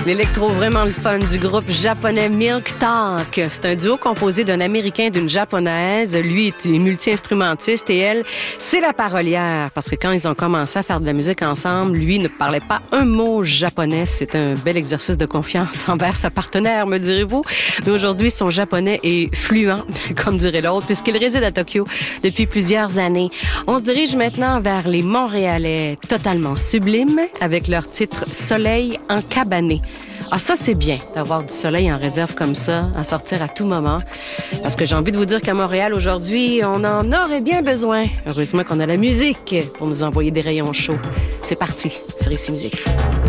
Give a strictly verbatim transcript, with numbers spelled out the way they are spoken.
L'électro vraiment le fun du groupe japonais Milk Talk. C'est un duo composé d'un Américain et d'une Japonaise. Lui est multi-instrumentiste et elle, c'est la parolière. Parce que quand ils ont commencé à faire de la musique ensemble, lui ne parlait pas un mot japonais. C'est un bel exercice de confiance envers sa partenaire, me direz-vous. Mais aujourd'hui, son japonais est fluent, comme dirait l'autre, puisqu'il réside à Tokyo depuis plusieurs années. On se dirige maintenant vers les Montréalais totalement sublimes avec leur titre « Soleil encabané ». Ah, ça, c'est bien d'avoir du soleil en réserve comme ça, à sortir à tout moment. Parce que j'ai envie de vous dire qu'à Montréal, aujourd'hui, on en aurait bien besoin. Heureusement qu'on a la musique pour nous envoyer des rayons chauds. C'est parti sur Ici Musique.